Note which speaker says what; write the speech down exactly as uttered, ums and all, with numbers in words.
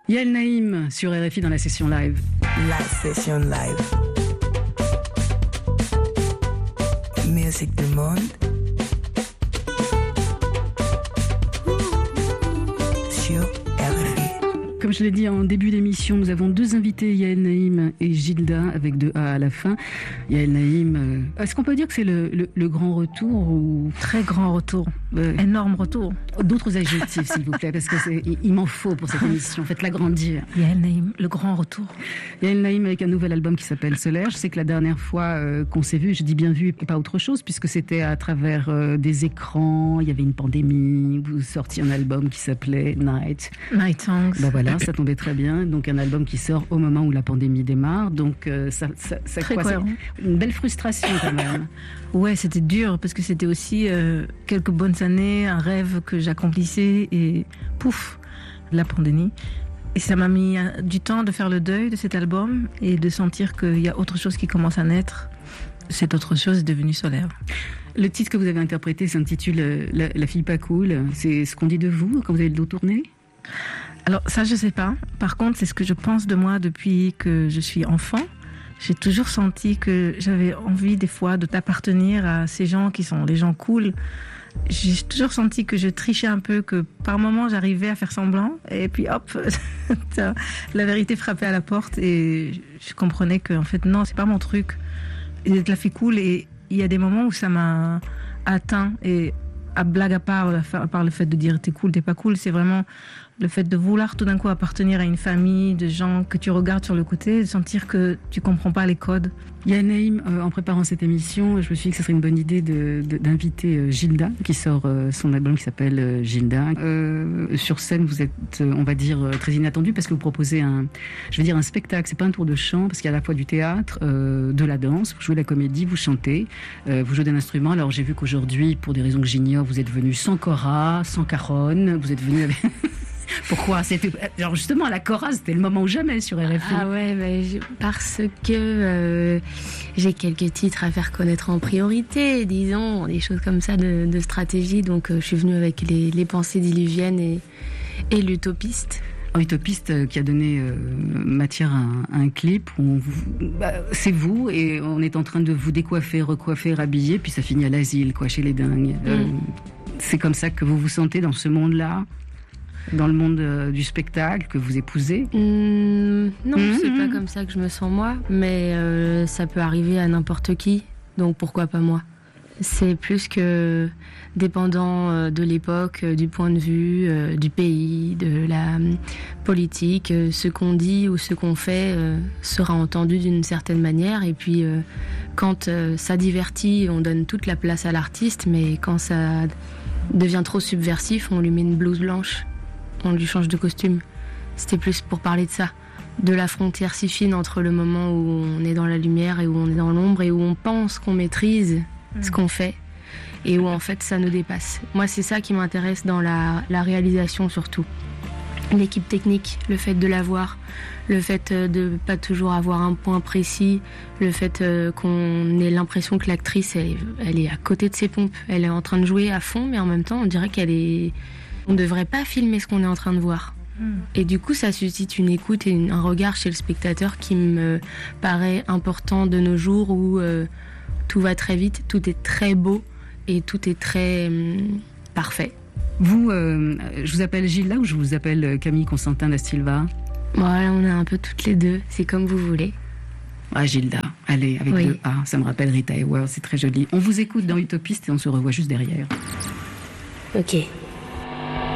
Speaker 1: Yael Naïm sur R F I dans la session live.
Speaker 2: La session live. Musique du monde. Sur R F I.
Speaker 1: Comme je l'ai dit en début d'émission, nous avons deux invités, Yael Naïm et Gilda, avec deux A à la fin. Yael Naïm, euh, est-ce qu'on peut dire que c'est le, le, le grand retour ou...
Speaker 3: Très grand retour, euh, énorme retour.
Speaker 1: D'autres adjectifs, s'il vous plaît, parce que c'est, il m'en faut pour cette émission. Faites-la grandir.
Speaker 3: Yael Naïm, le grand retour.
Speaker 1: Yael Naïm avec un nouvel album qui s'appelle Solaire. Je sais que la dernière fois euh, qu'on s'est vu, je dis bien vu et pas autre chose, puisque c'était à travers euh, des écrans, il y avait une pandémie, vous sortiez un album qui s'appelait Night.
Speaker 3: Night Songs.
Speaker 1: Ben voilà, ça tombait très bien. Donc un album qui sort au moment où la pandémie démarre. Donc euh, ça, ça, ça
Speaker 3: Très
Speaker 1: quoi,
Speaker 3: cohérent.
Speaker 1: Une belle frustration quand même.
Speaker 3: Ouais, c'était dur parce que c'était aussi euh, quelques bonnes années, un rêve que j'accomplissais et pouf, la pandémie. Et ça m'a mis euh, du temps de faire le deuil de cet album et de sentir qu'il y a autre chose qui commence à naître. Cette autre chose est devenue Solaire.
Speaker 1: Le titre que vous avez interprété s'intitule euh, la, la fille pas cool. C'est ce qu'on dit de vous quand vous avez le dos tourné ?
Speaker 3: Alors ça, je sais pas. Par contre, c'est ce que je pense de moi depuis que je suis enfant. J'ai toujours senti que j'avais envie des fois de t'appartenir à ces gens qui sont les gens cool. J'ai toujours senti que je trichais un peu, que par moments j'arrivais à faire semblant et puis hop, la vérité frappait à la porte et je comprenais que en fait non, c'est pas mon truc. Et d'être la fille cool, et il y a des moments où ça m'a atteint, et à blague à part, à part le fait de dire t'es cool, t'es pas cool, c'est vraiment le fait de vouloir tout d'un coup appartenir à une famille de gens que tu regardes sur le côté, de sentir que tu comprends pas les codes.
Speaker 1: Yael Naïm, euh, en préparant cette émission, je me suis dit que ce serait une bonne idée de, de, d'inviter euh, Gilda, qui sort euh, son album qui s'appelle euh, Gilda. Euh, sur scène, vous êtes, euh, on va dire, euh, très inattendu parce que vous proposez un, je veux dire, un spectacle. C'est pas un tour de chant parce qu'il y a à la fois du théâtre, euh, de la danse. Vous jouez la comédie, vous chantez, euh, vous jouez d'un instrument. Alors j'ai vu qu'aujourd'hui, pour des raisons que j'ignore, vous êtes venu sans cora, sans caronne. Vous êtes venu avec... Pourquoi ? C'était... Alors justement, la chorale, c'était le moment ou jamais sur R F I.
Speaker 4: Ah ouais, bah, je... parce que euh, j'ai quelques titres à faire connaître en priorité, disons, des choses comme ça de, de stratégie. Donc euh, je suis venue avec les, les pensées diluviennes et, et l'utopiste.
Speaker 1: Utopiste euh, qui a donné euh, matière à un, à un clip où on vous, bah, c'est vous et on est en train de vous décoiffer, recoiffer, rhabiller, puis ça finit à l'asile, quoi, chez les dingues. Mm. Euh, c'est comme ça que vous vous sentez dans ce monde-là ? Dans le monde euh, du spectacle que vous épousez ?
Speaker 4: mmh, Non,
Speaker 1: mmh.
Speaker 4: c'est pas comme ça que je me sens moi, mais euh, ça peut arriver à n'importe qui, donc pourquoi pas moi ? C'est plus que dépendant euh, de l'époque, euh, du point de vue, euh, du pays, de la euh, politique, euh, ce qu'on dit ou ce qu'on fait euh, sera entendu d'une certaine manière, et puis euh, quand euh, ça divertit, on donne toute la place à l'artiste, mais quand ça devient trop subversif, on lui met une blouse blanche. On lui change de costume. C'était plus pour parler de ça, de la frontière si fine entre le moment où on est dans la lumière et où on est dans l'ombre et où on pense qu'on maîtrise mmh. ce qu'on fait et où en fait ça nous dépasse. Moi, c'est ça qui m'intéresse dans la, la réalisation surtout. L'équipe technique, le fait de l'avoir, le fait de pas toujours avoir un point précis, le fait qu'on ait l'impression que l'actrice elle est, elle est à côté de ses pompes, elle est en train de jouer à fond, mais en même temps on dirait qu'elle est... On ne devrait pas filmer ce qu'on est en train de voir. Mmh. Et du coup, ça suscite une écoute et une, un regard chez le spectateur qui me paraît important de nos jours où euh, tout va très vite, tout est très beau et tout est très hum, parfait.
Speaker 1: Vous, euh, je vous appelle Gilda ou je vous appelle Camille Constantin da Silva ?
Speaker 4: Voilà, on est un peu toutes les deux, c'est comme vous voulez.
Speaker 1: Ah, Gilda, allez, avec
Speaker 4: oui.
Speaker 1: le A, ça me rappelle Rita Hayworth, c'est très joli. On vous écoute dans Utopiste et on se revoit juste derrière.
Speaker 4: Ok.